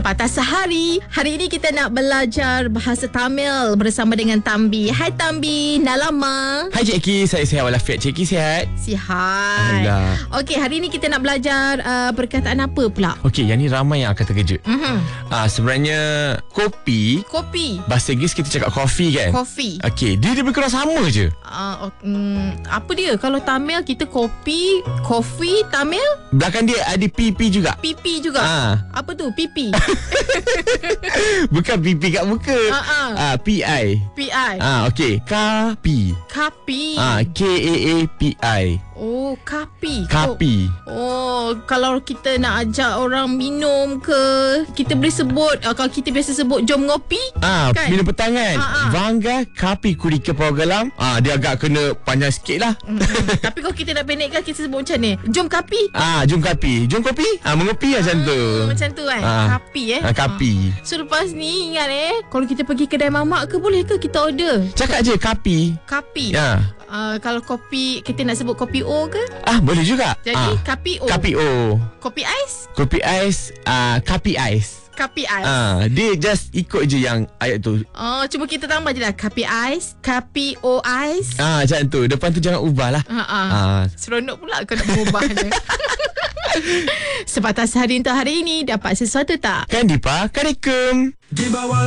Sepatah Sehari. Hari ini kita nak belajar bahasa Tamil bersama dengan Tambi. Hai Tambi, dah lama. Hai Cik Ki, saya sihat walafiat. Cik Ki sihat? Sihat. Okey, hari ini kita nak belajar perkataan apa pula? Okey, yang ni ramai yang akan terkejut. Sebenarnya kopi, bahasa Inggeris kita cakap coffee kan? Coffee. Okey, dia lebih kurang sama je. Apa dia? Kalau Tamil kita kopi, coffee, Tamil? Belakang dia ada PP juga. PP juga. Apa tu? PP. Bukan PP kat muka. PI. PI. Okey, kapi. Kapi. KAAPI. Oh, kapi. Kapi. Oh, kalau kita nak ajak orang minum ke, kita boleh sebut, kalau kita biasa sebut jom ngopi kan? Minum petang kan? Vanga kapi kurika pawagalam. Dia agak kena panjang sikit lah. Tapi kalau kita nak pendekkan, kita sebut macam ni, jom kapi. Jom kapi. Jom kopi. Mengopi macam tu. Macam tu kan? Kapi Kapi. So lepas ni ingat kalau kita pergi kedai mamak ke, boleh ke kita order? Cakap je kapi. Kapi. Kalau kopi, kita nak sebut kopi O ke? Boleh juga. Jadi kapi O. Kapi O. Kopi ais? Kopi ais. Kapi ais. Kapi ais. Dia just ikut je yang ayat tu. Cuba kita tambah je lah. Kapi ais, kapi O ais. Macam tu. Depan tu jangan ubah lah. Seronok pula kau nak mengubahnya. Sepatah Sehari untuk hari ini. Dapat sesuatu tak? Kan Dipa? Assalamualaikum.